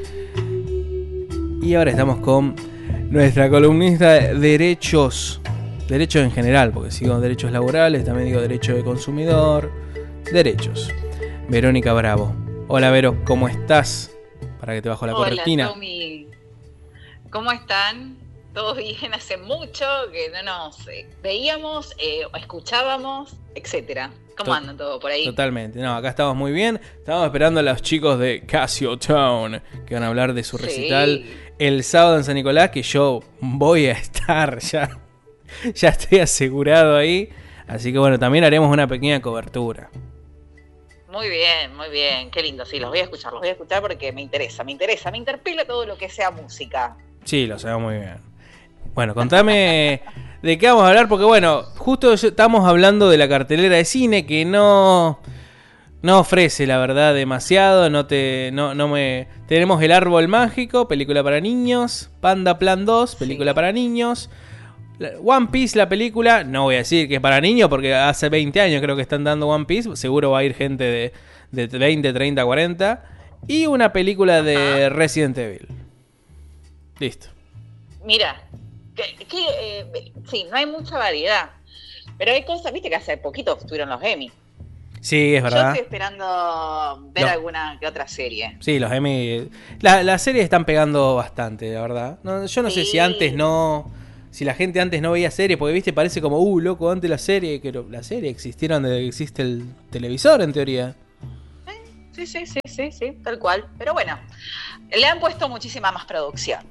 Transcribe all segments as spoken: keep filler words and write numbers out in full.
Y ahora estamos con nuestra columnista de derechos, derechos en general, porque sigo derechos laborales, también digo derecho de consumidor, derechos. Verónica Bravo. Hola Vero, ¿cómo estás? Para que te bajo la Hola, cortina. Hola Tommy, ¿cómo están? ¿Todo bien? Hace mucho que no nos eh, veíamos, eh, escuchábamos, etcétera. ¿Cómo Tot- andan todo por ahí? Totalmente, no, acá estamos muy bien. Estamos esperando a los chicos de Casio Town, que van a hablar de su Sí. recital el sábado en San Nicolás, que yo voy a estar, ya, ya estoy asegurado ahí. Así que bueno, también haremos una pequeña cobertura. Muy bien, muy bien, qué lindo, sí, los voy a escuchar, los voy a escuchar porque me interesa, me interesa, me interpela todo lo que sea música. Sí, lo sabemos muy bien. Bueno, contame de qué vamos a hablar, porque bueno, justo estamos hablando de la cartelera de cine que no, no ofrece, la verdad, demasiado. No te, no, no me. Tenemos El Árbol Mágico, película para niños. Panda Plan dos, película Sí. para niños. One Piece, la película, no voy a decir que es para niños, porque hace veinte años creo que están dando One Piece. Seguro va a ir gente de, de veinte, treinta, cuarenta. Y una película de Ajá. Resident Evil. Listo. Mira, que, que, eh, sí, no hay mucha variedad, pero hay cosas, viste que hace poquito estuvieron los Emmy. Sí, es Yo verdad. estoy esperando ver No. alguna que otra serie. Sí, los Emmy. La, las series están pegando bastante, la verdad. No, yo no sé Sí. si antes no. Si la gente antes no veía series, porque viste, parece como, uh, loco, antes la serie. Que la serie existieron desde que existe el televisor, en teoría. Sí, sí, sí, sí, sí, tal cual. Pero bueno, le han puesto muchísima más producción.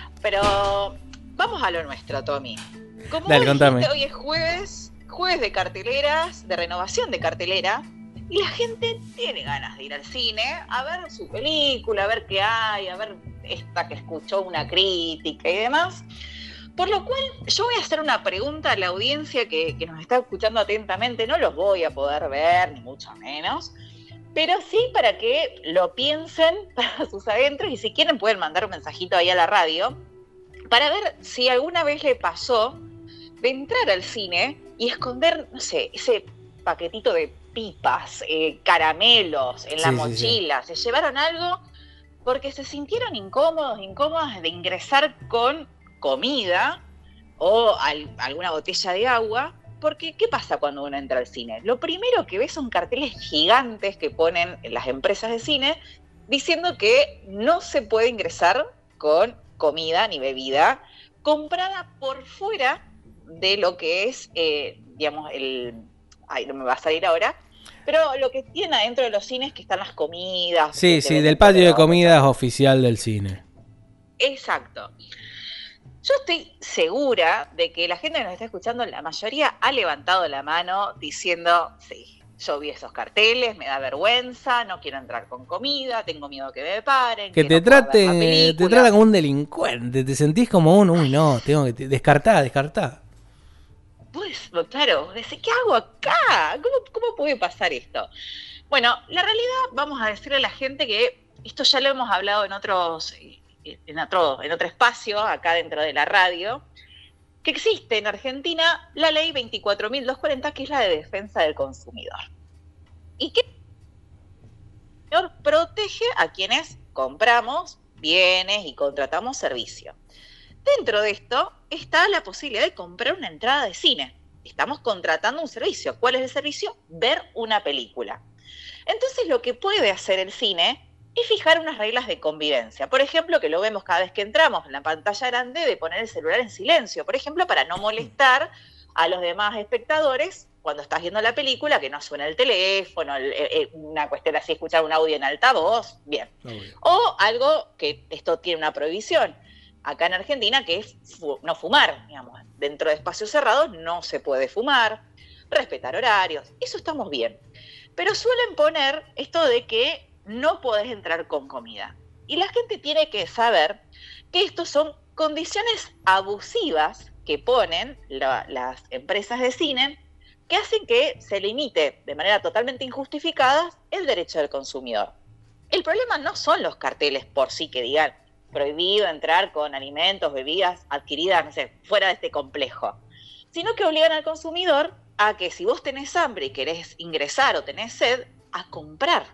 Pero vamos a lo nuestro, Tommy. Como Dale, vos contame. dijiste, hoy es jueves, jueves de carteleras, de renovación de cartelera, y la gente tiene ganas de ir al cine a ver su película, a ver qué hay, a ver esta que escuchó una crítica y demás. Por lo cual, yo voy a hacer una pregunta a la audiencia que, que nos está escuchando atentamente. No los voy a poder ver, ni mucho menos, pero sí para que lo piensen para sus adentros, y si quieren pueden mandar un mensajito ahí a la radio para ver si alguna vez le pasó de entrar al cine y esconder, no sé, ese paquetito de pipas, eh, caramelos en la Sí, sí, mochila. Se llevaron algo porque se sintieron incómodos, incómodas de ingresar con comida o al, alguna botella de agua. Porque, ¿qué pasa cuando uno entra al cine? Lo primero que ves son carteles gigantes que ponen las empresas de cine diciendo que no se puede ingresar con comida ni bebida comprada por fuera de lo que es, eh, digamos, el... Ay, no me va a salir ahora. Pero lo que tienen adentro de los cines, que están las comidas. Sí, que sí, del patio de comidas oficial del cine. Exacto. Yo estoy segura de que la gente que nos está escuchando, la mayoría ha levantado la mano diciendo, sí, yo vi esos carteles, me da vergüenza, no quiero entrar con comida, tengo miedo que me paren, Que, que te no pueda ver la traten, película. te tratan como un delincuente, te sentís como un, uy, no, tengo que descartar, descartar. Pues, claro, decís, ¿qué hago acá? ¿Cómo, ¿Cómo puede pasar esto? Bueno, la realidad, vamos a decirle a la gente que esto ya lo hemos hablado en otros... En otro, en otro espacio, acá dentro de la radio, que existe en Argentina la ley veinticuatro mil doscientos cuarenta, que es la de defensa del consumidor. Y que protege a quienes compramos bienes y contratamos servicios. Dentro de esto está la posibilidad de comprar una entrada de cine. Estamos contratando un servicio. ¿Cuál es el servicio? Ver una película. Entonces, lo que puede hacer el cine y fijar unas reglas de convivencia. Por ejemplo, que lo vemos cada vez que entramos en la pantalla grande, de poner el celular en silencio. Por ejemplo, para no molestar a los demás espectadores cuando estás viendo la película, que no suena el teléfono, el, el, una cuestión así, escuchar un audio en altavoz, bien. Obvio. O algo que esto tiene una prohibición acá en Argentina, que es fu- no fumar, digamos. Dentro de espacios cerrados no se puede fumar, respetar horarios, eso estamos bien. Pero suelen poner esto de que no podés entrar con comida. Y la gente tiene que saber que estos son condiciones abusivas que ponen la, las empresas de cine, que hacen que se limite de manera totalmente injustificada el derecho del consumidor. El problema no son los carteles por sí que digan prohibido entrar con alimentos, bebidas adquiridas, no sé, fuera de este complejo, sino que obligan al consumidor a que si vos tenés hambre y querés ingresar o tenés sed, a comprar.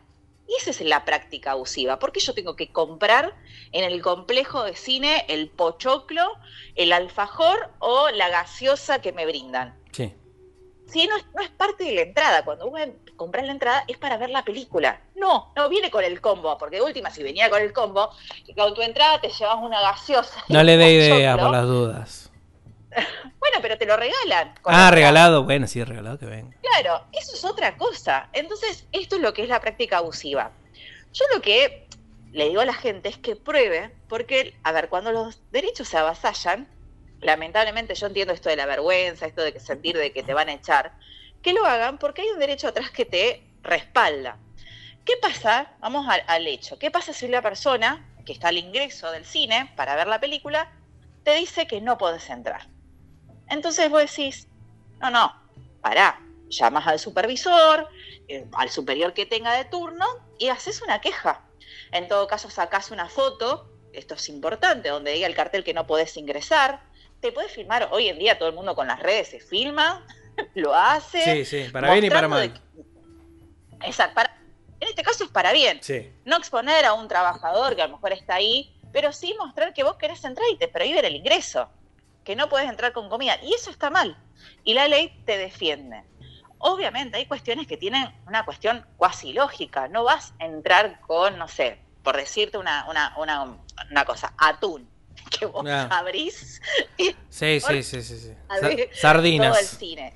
Y esa es la práctica abusiva. ¿Por qué yo tengo que comprar en el complejo de cine el pochoclo, el alfajor o la gaseosa que me brindan? Sí. Si no, no es parte de la entrada. Cuando vos compras la entrada es para ver la película. No, no viene con el combo, porque de última, si venía con el combo, que con tu entrada te llevas una gaseosa. No le dé idea por las dudas. Bueno, pero te lo regalan. Ah, regalado. Bueno, sí, regalado que venga. Claro, eso es otra cosa. Entonces, esto es lo que es la práctica abusiva. Yo lo que le digo a la gente es que pruebe, porque, a ver, cuando los derechos se avasallan, lamentablemente yo entiendo esto de la vergüenza, esto de que sentir de que te van a echar, que lo hagan porque hay un derecho atrás que te respalda. ¿Qué pasa? Vamos al, al hecho. ¿Qué pasa si una persona que está al ingreso del cine para ver la película te dice que no podés entrar? Entonces vos decís, no, no, pará, llamas al supervisor, eh, al superior que tenga de turno y haces una queja. En todo caso sacás una foto, esto es importante, donde diga el cartel que no podés ingresar. Te podés filmar, hoy en día todo el mundo con las redes se filma, lo hace. Sí, sí, para bien y para mal. De... Exacto, para... en este caso es para bien. Sí. No exponer a un trabajador que a lo mejor está ahí, pero sí mostrar que vos querés entrar y te prohíben el ingreso, que no podés entrar con comida, y eso está mal, y la ley te defiende. Obviamente hay cuestiones que tienen una cuestión cuasi lógica, no vas a entrar con, no sé, por decirte una, una, una, una cosa, atún, que vos ah. abrís y sí, sí, sí, sí, sí. abrís Sardinas. todo el cine.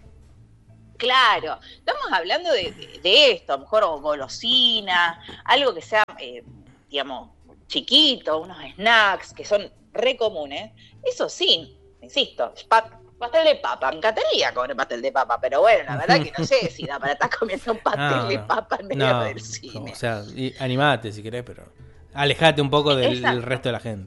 Claro, estamos hablando de, de, de esto, a lo mejor o golosina, algo que sea, eh, digamos, chiquito, unos snacks que son re comunes, eso sí, insisto, pa- pastel de papa, me encantaría comer pastel de papa, pero bueno, la verdad que no sé si da para estar comiendo un pastel no, de no. papa en medio no, del cine. O sea, y, animate si querés, pero alejate un poco del, del resto de la gente.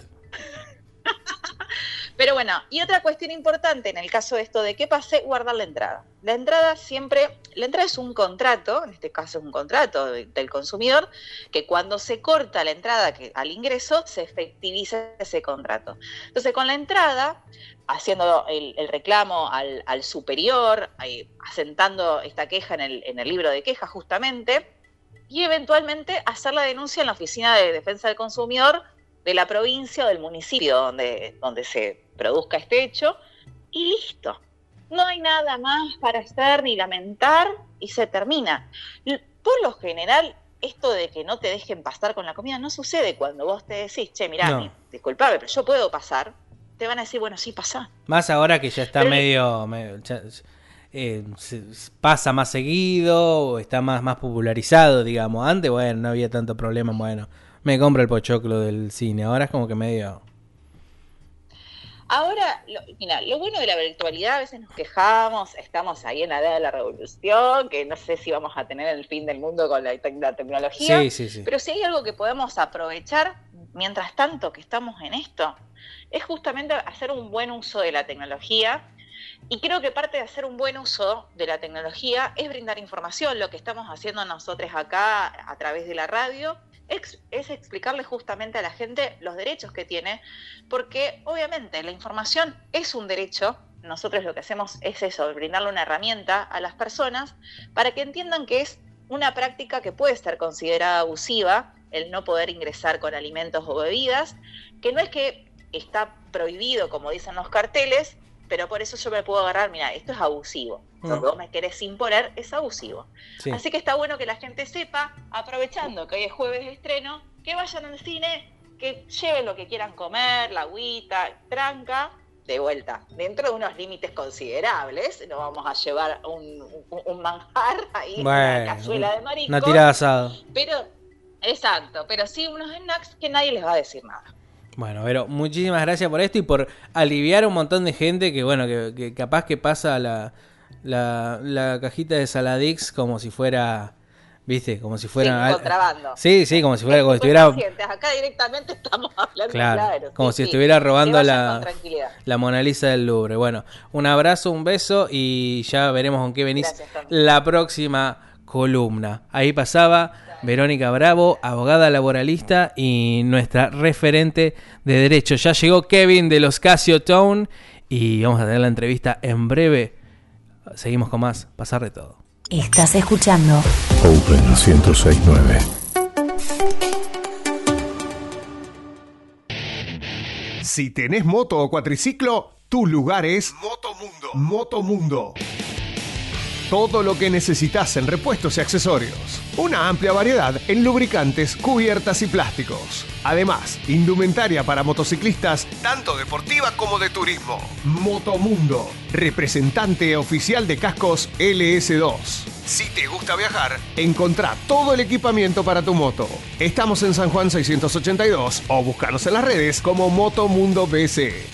Pero bueno, y otra cuestión importante en el caso de esto de qué pase, guardar la entrada. La entrada siempre, la entrada es un contrato, en este caso es un contrato de, del consumidor, que cuando se corta la entrada que, al ingreso, se efectiviza ese contrato. Entonces, con la entrada, haciendo el, el reclamo al, al superior, ahí, asentando esta queja en el, en el libro de quejas justamente, y eventualmente hacer la denuncia en la Oficina de Defensa del Consumidor de la provincia o del municipio donde, donde se produzca este hecho, y listo. No hay nada más para hacer ni lamentar y se termina. Por lo general, esto de que no te dejen pasar con la comida no sucede cuando vos te decís, che, mirá, no. disculpame, pero yo puedo pasar. Te van a decir, bueno, sí, pasá. Más ahora que ya está pero medio... medio ya, eh, se, pasa más seguido, o está más, más popularizado, digamos. Antes, bueno, no había tanto problema, bueno... Me compro el pochoclo del cine. Ahora es como que medio... Ahora, lo, mira, lo bueno de la virtualidad, a veces nos quejamos, estamos ahí en la edad de la revolución, que no sé si vamos a tener el fin del mundo con la, la tecnología, sí, sí, sí. Pero si hay algo que podemos aprovechar, mientras tanto que estamos en esto, es justamente hacer un buen uso de la tecnología. Y creo que parte de hacer un buen uso de la tecnología es brindar información. Lo que estamos haciendo nosotros acá a través de la radio es, es explicarle justamente a la gente los derechos que tiene, porque obviamente la información es un derecho. Nosotros lo que hacemos es eso, brindarle una herramienta a las personas para que entiendan que es una práctica que puede ser considerada abusiva, el no poder ingresar con alimentos o bebidas, que no es que está prohibido, como dicen los carteles, pero por eso yo me puedo agarrar, mira, esto es abusivo. Mm. Lo que vos me querés imponer es abusivo. Sí. Así que está bueno que la gente sepa, aprovechando que hoy es jueves de estreno, que vayan al cine, que lleven lo que quieran comer, la agüita, tranca, de vuelta, dentro de unos límites considerables. No vamos a llevar un, un, un manjar ahí, bueno, una cazuela de marisco. Una tirada asada. Pero, exacto, pero sí unos snacks que nadie les va a decir nada. Bueno, pero muchísimas gracias por esto y por aliviar a un montón de gente que, bueno, que, que capaz que pasa la, la, la cajita de Saladix como si fuera, viste, como si fuera... Sí, al... contrabando. Sí, sí, como si fuera... Como si estuviera... Acá directamente estamos hablando claro, claro. Como sí, si sí. estuviera robando la, tranquilidad. la Mona Lisa del Louvre. Bueno, un abrazo, un beso y ya veremos con qué venís Gracias, la próxima columna. Ahí pasaba Verónica Bravo, abogada laboralista y nuestra referente de derecho. Ya llegó Kevin de los Casio Tone y vamos a tener la entrevista en breve. Seguimos con más Pasar de Todo. Estás escuchando Open ciento seis punto nueve. Si tenés moto o cuatriciclo, tu lugar es Motomundo. Motomundo. Todo lo que necesitas en repuestos y accesorios. Una amplia variedad en lubricantes, cubiertas y plásticos. Además, indumentaria para motociclistas, tanto deportiva como de turismo. Motomundo, representante oficial de cascos L S dos. Si te gusta viajar, encontrá todo el equipamiento para tu moto. Estamos en San Juan seiscientos ochenta y dos o búscanos en las redes como Motomundo B C.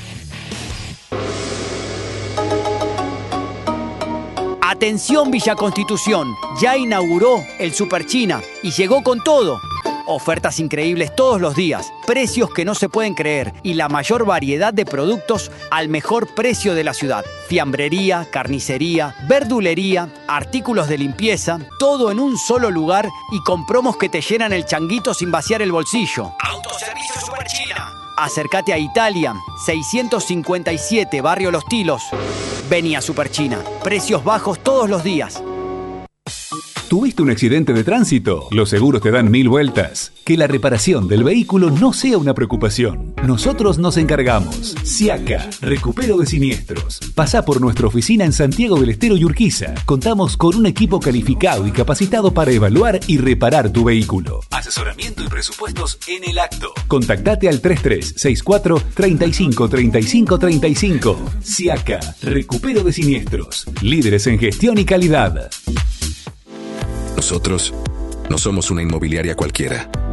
Atención Villa Constitución, ya inauguró el Super China y llegó con todo. Ofertas increíbles todos los días, precios que no se pueden creer y la mayor variedad de productos al mejor precio de la ciudad. Fiambrería, carnicería, verdulería, artículos de limpieza, todo en un solo lugar y con promos que te llenan el changuito sin vaciar el bolsillo. Autoservicio Super China. Acércate a Italia, seiscientos cincuenta y siete, Barrio Los Tilos. Vení a Super China, precios bajos todos los días. ¿Tuviste un accidente de tránsito? Los seguros te dan mil vueltas. Que la reparación del vehículo no sea una preocupación. Nosotros nos encargamos. Siaca, recupero de siniestros. Pasá por nuestra oficina en Santiago del Estero y Urquiza. Contamos con un equipo calificado y capacitado para evaluar y reparar tu vehículo. Asesoramiento y presupuestos en el acto. Contactate al treinta y tres sesenta y cuatro, treinta y cinco, treinta y cinco, treinta y cinco. Siaca, recupero de siniestros. Líderes en gestión y calidad. Nosotros no somos una inmobiliaria cualquiera.